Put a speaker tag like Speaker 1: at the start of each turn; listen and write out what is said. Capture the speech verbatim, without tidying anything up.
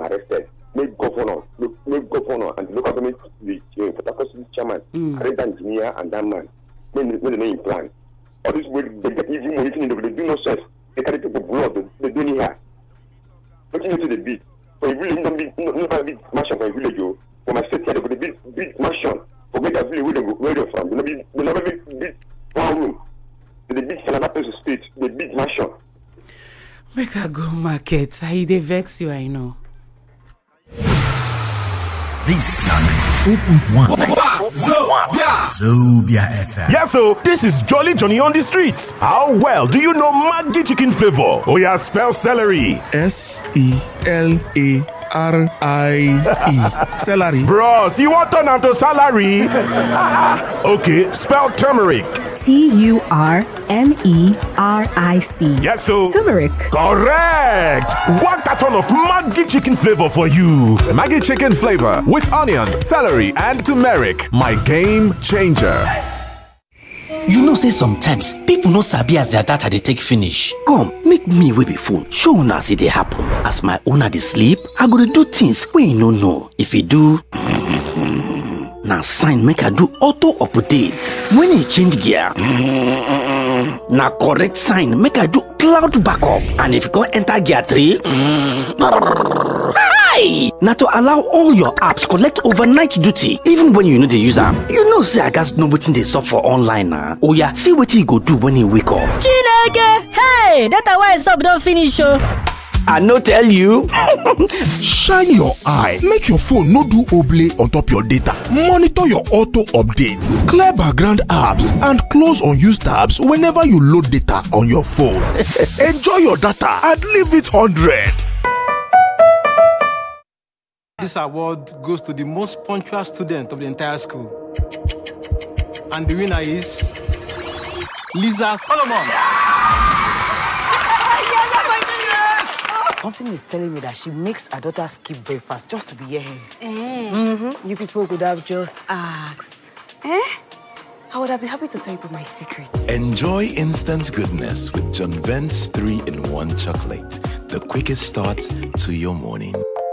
Speaker 1: arrested. Make governor, make governor, and the local government, the uh, chairman, mm. arrest the engineer and that man. When they know in plan. All this way, they get even money, they do no sense. They carry people blood, they do it here. Looking into the beat. For a village, not big, not big mansion for a village, yo. For my state here, they put a big, big mansion. Forget that village where they go, where they're from. They never be, they never be big one room. They big another place to state, the big mansion.
Speaker 2: Make a go market. I they vex you, I know.
Speaker 3: This is ninety-four point one Zobia F M.
Speaker 4: Yeah, so this is Jolly Johnny on the streets. How well do you know Maggi chicken flavor? Oh yeah, spell celery.
Speaker 5: S E L A R I E. Celery.
Speaker 4: Bros, you want turn to salary? Okay, spell turmeric.
Speaker 6: T U R M E R I C.
Speaker 4: Yes, so
Speaker 6: turmeric.
Speaker 4: Correct. One carton of Maggi chicken flavor for you.
Speaker 7: Maggi chicken flavor with onions, celery, and turmeric. My game changer.
Speaker 8: You know, say sometimes people no sabi as their data they take finish. Come, make me wey be phone. Show una see they happen. As my owner they sleep, I go to do things we no know. If you do, now sign make I do auto update. When you change gear, now correct sign make I do cloud backup. And if you go enter gear three, hi! Now to allow all your apps collect overnight duty, even when you know the user. You know, say I guess know what they sub for online now. Oh yeah, see what he go do when he wake up.
Speaker 9: Chineke, hey, that's why sub don't finish. Oh.
Speaker 8: I no tell you.
Speaker 5: Shine your eye. Make your phone no do oblay on top your data. Monitor your auto updates. Clear background apps and close unused tabs whenever you load data on your phone. Enjoy your data and leave it one hundred.
Speaker 10: This award goes to the most punctual student of the entire school. And the winner is Lisa Solomon.
Speaker 11: Something is telling me that she makes her daughter skip breakfast just to be here.
Speaker 9: Eh.
Speaker 11: Mm-hmm. You people could have just asked. Eh? I would have been happy to tell you my secret.
Speaker 12: Enjoy instant goodness with John Vent's three in one chocolate. The quickest start to your morning.